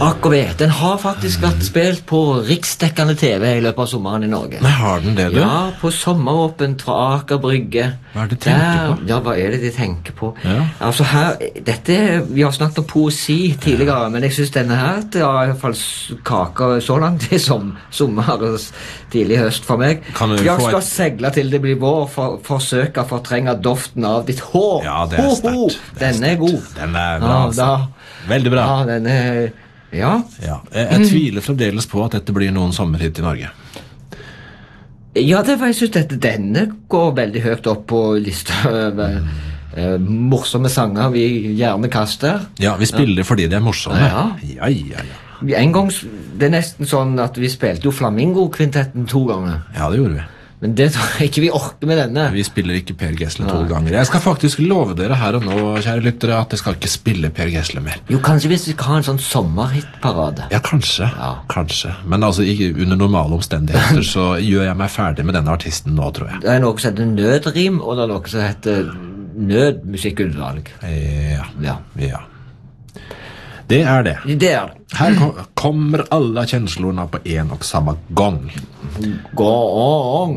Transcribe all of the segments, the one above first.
Akkurat, den har faktisk vært spilt på riksdekkende TV I løpet av sommeren I Norge. Nei, har den det, du? Ja, på sommeråpent fra Aker Brygge. Hva de tenker på? Ja, hva det de tenker på? Ja. Altså her, vi har snakket om poesi tidligere, men jeg synes denne her, det har I hvert fall kaker så langt I sommer og tidlig høst for meg. Jeg skal segle til det blir vår, forsøke å fortrenge doften av ditt hår. Ja, det sterkt. Denne sterkt. God. Den bra, altså. Veldig bra. Ja, denne... Ja. Jeg tviler fremdeles på at dette blir noen sommerhit I Norge. Ja, det var jeg synes denne går veldig høyt opp på lista over morsomme sanger vi gjerne kaster. Ja, vi spiller fordi de morsomme. Ja. En gang, det nesten sånn at vi spilte jo Flamingo-kvintetten 2 ganger. Ja, det gjorde vi. Men det tror jeg ikke vi orker med denne. Vi spiller ikke Per Gessle 2 ganger. Jeg skal faktisk love dere her og nå, kjære lyttere, at jeg skal ikke spille Per Gessle mer. Jo, kanskje hvis vi kan ha en sånn sommerhitparade. Ja, kanskje. Men altså, under normale omstendigheter så gjør jeg meg ferdig med denne artisten nå, tror jeg. Det noe som heter nødrim, og det noe som heter nødmusikkutvalg. Ja. Det det. Det det. Her kommer alla känslorna på en och samma gång. Gång.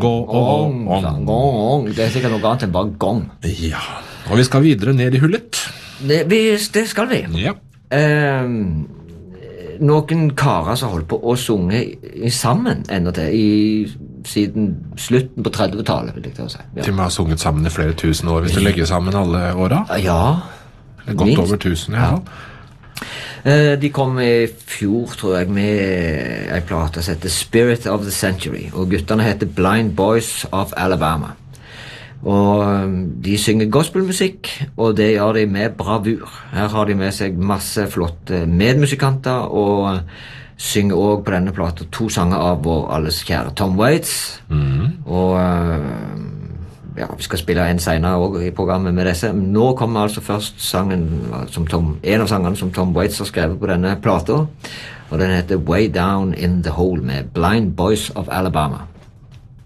Det sikkert noe annet enn bare gång. Ja, og vi skal videre ned I hullet. Det skal vi. Ja. Noen karer som holdt på å sunge sammen enda til siden slutten på 30-tallet, vil jeg si. Til og med har sunget sammen I flere tusen år, hvis du legger sammen alle åra. Ja. Godt over 1000, ja. De kom I fjor, tror jeg, med en plate som heter Spirit of the Century, og gutterne heter Blind Boys of Alabama. Og de synger gospelmusikk, og det gjør de med bravur. Her har de med seg masse flotte medmusikanter, og synger også på denne plata 2 sanger av vår alles kjære Tom Waits. Og vi skal spille en senere også I programmet med disse. Nå kommer altså først sangen en av sangene som Tom Waits har skrevet på denne plata, og den heter Way Down in the Hole med Blind Boys of Alabama.